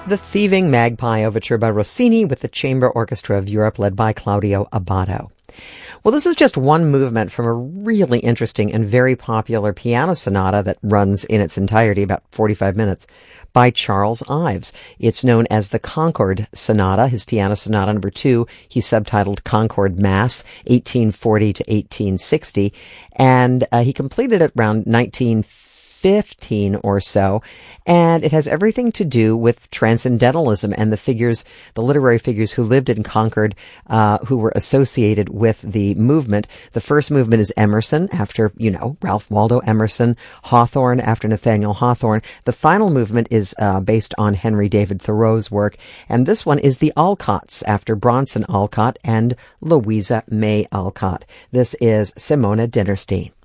The Thieving Magpie Overture by Rossini with the Chamber Orchestra of Europe led by Claudio Abbado. Well, this is just one movement from a really interesting and very popular piano sonata that runs in its entirety, about 45 minutes, by Charles Ives. It's known as the Concord Sonata, his piano sonata number 2. He subtitled Concord Mass, 1840 to 1860, and he completed it around 1915 or so, and it has everything to do with transcendentalism and the literary figures who lived in Concord, who were associated with the movement. The first movement is Emerson, after, Ralph Waldo Emerson, Hawthorne, after Nathaniel Hawthorne. The final movement is based on Henry David Thoreau's work, and this one is the Alcotts, after Bronson Alcott and Louisa May Alcott. This is Simona Dinnerstein.